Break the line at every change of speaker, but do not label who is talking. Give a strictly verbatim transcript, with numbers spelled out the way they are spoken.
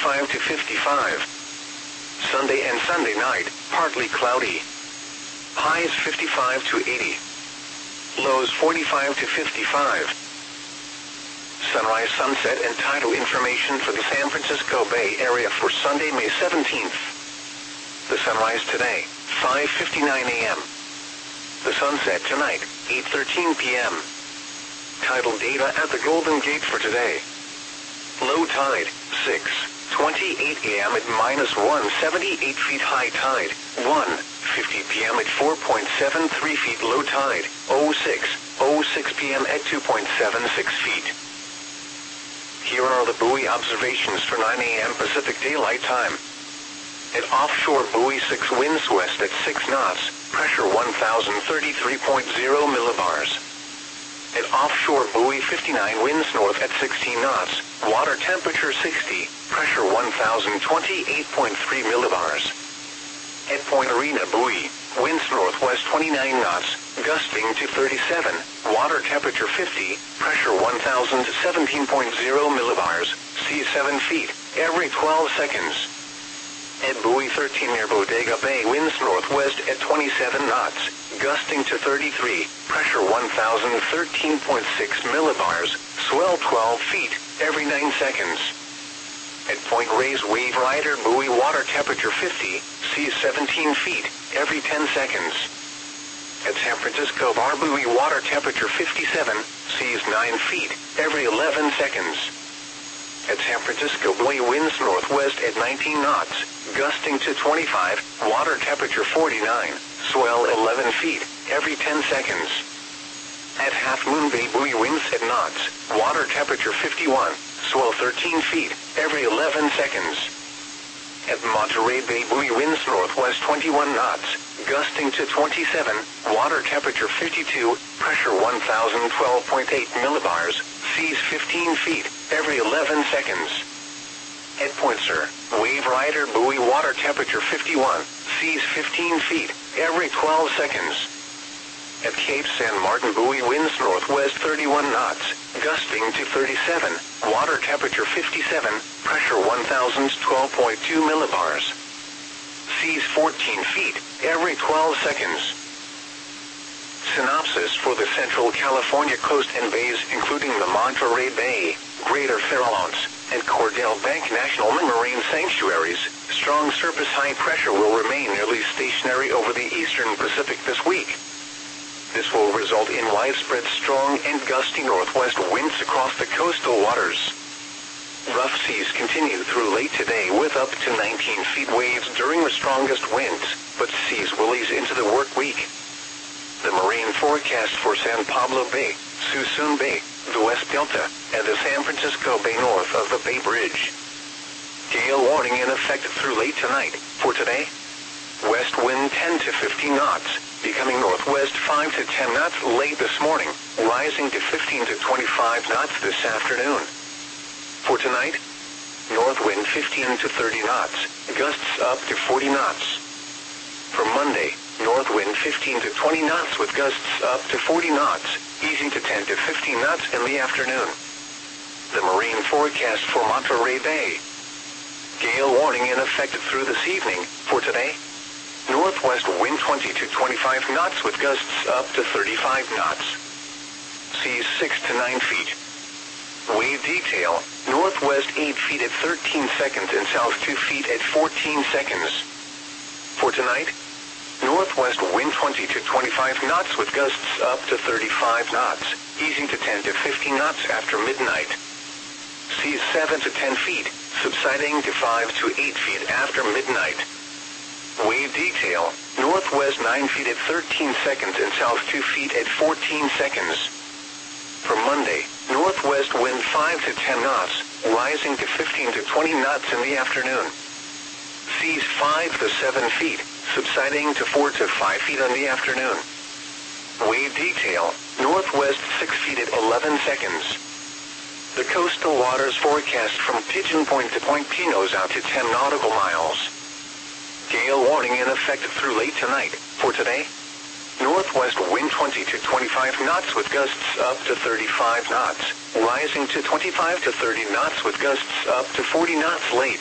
forty-five to fifty-five. Sunday and Sunday night, partly cloudy. Highs fifty-five to eighty. Lows forty-five to fifty-five. Sunrise, sunset, and tidal information for the San Francisco Bay Area for Sunday, May seventeenth. The sunrise today, five fifty-nine a m The sunset tonight, eight thirteen p m Tidal data at the Golden Gate for today. Low tide, six twenty-eight a m at minus one seventy-eight feet. High tide, one fifty p m at four point seven three feet. Low tide, oh six oh six p m at two point seven six feet. Here are the buoy observations for nine a m Pacific Daylight Time. At offshore buoy six, winds west at six knots, pressure one thousand thirty-three point zero millibars. At offshore buoy fifty-nine, winds north at sixteen knots, water temperature sixty, pressure one thousand twenty-eight point three millibars. At Point Arena buoy, winds northwest twenty-nine knots, gusting to thirty-seven, water temperature fifty, pressure one thousand seventeen point zero millibars, sea seven feet, every twelve seconds. At buoy thirteen near Bodega Bay, winds northwest at twenty-seven knots, gusting to thirty-three, pressure one thousand thirteen point six millibars, swell twelve feet, every nine seconds. At Point Reyes Wave Rider buoy, water temperature fifty, sea seventeen feet, every ten seconds. At San Francisco Bar buoy, water temperature fifty-seven, seas nine feet, every eleven seconds. At San Francisco buoy, winds northwest at nineteen knots, gusting to twenty-five, water temperature forty-nine, swell eleven feet, every ten seconds. At Half Moon Bay buoy, winds at knots, water temperature fifty-one, swell thirteen feet, every eleven seconds. At Monterey Bay buoy, winds northwest twenty-one knots, gusting to twenty-seven, water temperature fifty-two, pressure one thousand twelve point eight millibars, seas fifteen feet, every eleven seconds. At Point Sur, Wave Rider buoy, water temperature fifty-one, seas fifteen feet, every twelve seconds. At Cape San Martin buoy, winds northwest thirty-one knots, gusting to thirty-seven, water temperature fifty-seven, pressure one thousand twelve point two millibars. Seas fourteen feet, every twelve seconds. Synopsis for the Central California coast and bays, including the Monterey Bay, Greater Farallones, and Cordell Bank National Marine Sanctuaries. Strong surface high pressure will remain nearly stationary over the eastern Pacific this week. This will result in widespread strong and gusty northwest winds across the coastal waters. Rough seas continue through late today with up to nineteen feet waves during the strongest winds, but seas will ease into the work week. The marine forecast for San Pablo Bay, Suisun Bay, the West Delta, and the San Francisco Bay north of the Bay Bridge. Gale warning in effect through late tonight. For today, west wind ten to fifteen knots, becoming northwest five to ten knots late this morning, rising to fifteen to twenty-five knots this afternoon. For tonight, north wind fifteen to thirty knots, gusts up to forty knots. For Monday, north wind fifteen to twenty knots with gusts up to forty knots, easing to ten to fifteen knots in the afternoon. The marine forecast for Monterey Bay. Gale warning in effect through this evening. For today, northwest wind twenty to twenty-five knots with gusts up to thirty-five knots. Seas six to nine feet. Wave detail, northwest eight feet at thirteen seconds and south two feet at fourteen seconds. For tonight, northwest wind twenty to twenty-five knots with gusts up to thirty-five knots, easing to ten to fifteen knots after midnight. Seas seven to ten feet, subsiding to five to eight feet after midnight. Wave detail, northwest nine feet at thirteen seconds and south two feet at fourteen seconds. For Monday, northwest wind five to ten knots, rising to fifteen to twenty knots in the afternoon. Seas five to seven feet, subsiding to four to five feet in the afternoon. Wave detail, northwest six feet at eleven seconds. The coastal waters forecast from Pigeon Point to Point Pinos out to ten nautical miles. Gale warning in effect through late tonight. For today, northwest wind twenty to twenty-five knots with gusts up to thirty-five knots, rising to twenty-five to thirty knots with gusts up to forty knots late.